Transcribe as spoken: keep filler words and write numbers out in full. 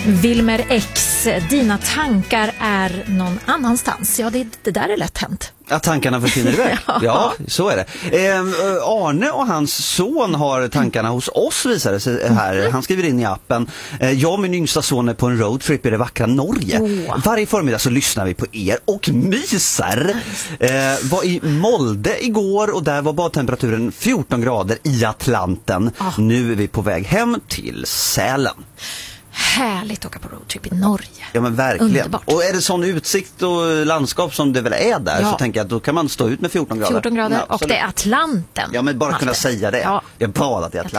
Wilmer X, dina tankar är någon annanstans. Ja, det, det där är lätt hänt. Att tankarna försvinner iväg. Ja. Ja, så är det. Eh, Arne och hans son har tankarna hos oss, visar det sig här. Han skriver in i appen. Eh, jag och min yngsta son är på en roadtrip i det vackra Norge. Oh. Varje förmiddag så lyssnar vi på er och myser. Eh, var i Molde igår och där var badtemperaturen fjorton grader i Atlanten. Oh. Nu är vi på väg hem till Sälen. Härligt att åka på roadtrip i Norge. Ja, men verkligen. Underbart. Och är det sån utsikt och landskap som det väl är där, Ja. så tänker jag att då kan man stå ut med fjorton grader. fjorton grader Ja, och det är Atlanten. Ja, men bara kunna Malte. säga det. Ja. Jag badat i Atlanten.